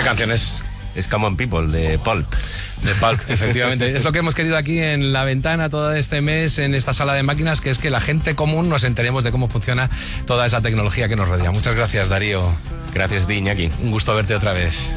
canción es? Es Common People, de Pulp. De Pulp, efectivamente. Es lo que hemos querido aquí en La Ventana todo este mes, en esta sala de máquinas, que es que la gente común nos enteremos de cómo funciona toda esa tecnología que nos rodea. Muchas gracias, Darío. Gracias, Iñaki. Un gusto verte otra vez.